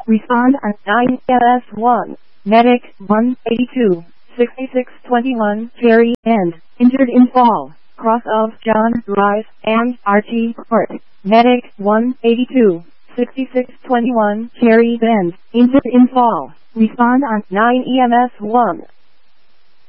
Respond on 9 MS1. Medic 182, 6621, Cherry End. Injured in fall. Cross of John Rise and RT Court. Medic 182, 6621, Cherry Bend. Injured in fall. Respond on 9 EMS 1.